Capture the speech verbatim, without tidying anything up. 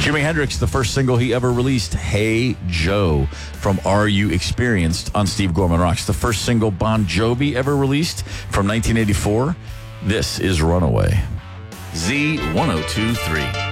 Jimi Hendrix, the first single he ever released, Hey Joe, from Are You Experienced on Steve Gorman Rocks. The first single Bon Jovi ever released from nineteen eighty-four. This is Runaway. Z ten twenty-three.